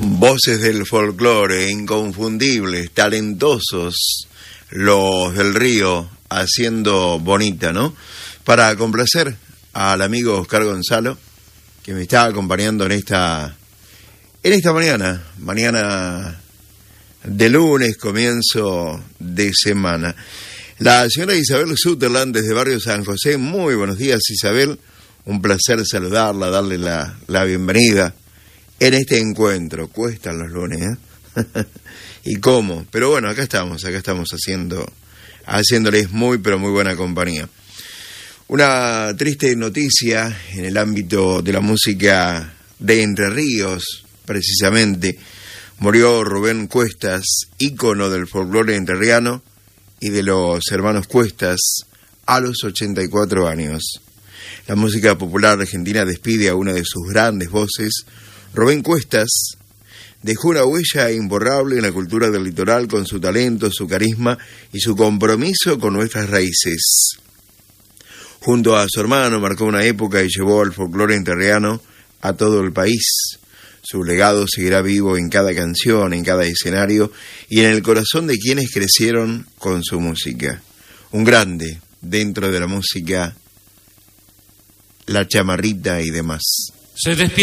Voces del folclore, inconfundibles, talentosos, los del Río, haciendo bonita, ¿no? Para complacer al amigo Oscar Gonzalo, que me está acompañando en esta mañana de lunes, comienzo de semana. La señora Isabel Sutherland desde Barrio San José. Muy buenos días, Isabel, un placer saludarla, darle la bienvenida en este encuentro. Cuestan los lunes, ¿eh? ¿Y cómo? Pero bueno, acá estamos haciéndoles muy, pero muy buena compañía. Una triste noticia en el ámbito de la música de Entre Ríos, precisamente. Murió Rubén Cuestas, ícono del folclore entrerriano y de los hermanos Cuestas, a los 84 años. La música popular argentina despide a una de sus grandes voces. Rubén Cuestas dejó una huella imborrable en la cultura del litoral con su talento, su carisma y su compromiso con nuestras raíces. Junto a su hermano marcó una época y llevó al folclore entrerriano a todo el país. Su legado seguirá vivo en cada canción, en cada escenario y en el corazón de quienes crecieron con su música. Un grande dentro de la música, la chamarrita y demás. Se despierta.